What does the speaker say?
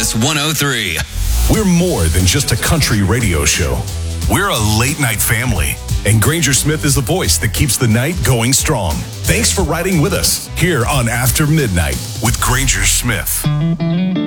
Kiss 103. We're more than just a country radio show. We're a late night family. And Granger Smith is the voice that keeps the night going strong. Thanks for riding with us here on After Midnight with Granger Smith.